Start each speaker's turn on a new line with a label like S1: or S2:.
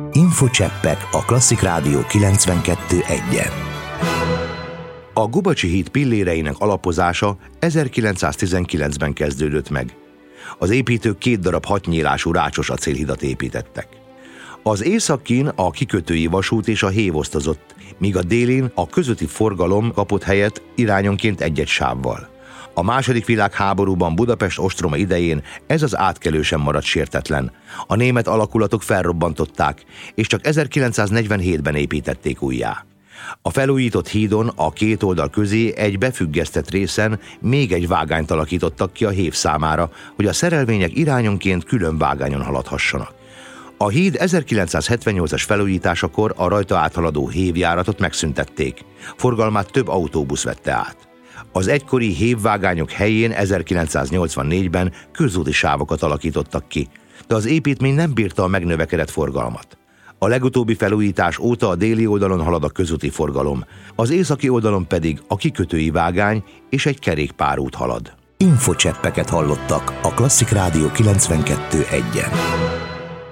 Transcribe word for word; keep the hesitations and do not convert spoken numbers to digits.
S1: Infocseppek a Klasszik Rádió kilencvenkettő egyen. A Gubacsi híd pilléreinek alapozása ezerkilencszáztizenkilencben kezdődött meg. Az építők két darab hatnyílású rácsos acélhidat építettek. Az északin a kikötői vasút és a hév osztozott, míg a délin a közúti forgalom kapott helyet irányonként egy-egy sávval. A második világháborúban Budapest ostroma idején ez az átkelő sem maradt sértetlen. A német alakulatok felrobbantották, és csak ezerkilencszáznegyvenhétben építették újjá. A felújított hídon a két oldal közé egy befüggesztett részen még egy vágányt alakítottak ki a hév számára, hogy a szerelvények irányonként külön vágányon haladhassanak. A híd ezerkilencszázhetvennyolcas felújításakor a rajta áthaladó hévjáratot megszüntették. Forgalmát több autóbusz vette át. Az egykori hévvágányok helyén ezerkilencszáznyolcvannégyben közúti sávokat alakítottak ki, de az építmény nem bírta a megnövekedett forgalmat. A legutóbbi felújítás óta a déli oldalon halad a közúti forgalom, az északi oldalon pedig a kikötői vágány és egy kerékpárút halad.
S2: Infocseppeket hallottak a Klasszik Rádió kilencvenkettő egyen.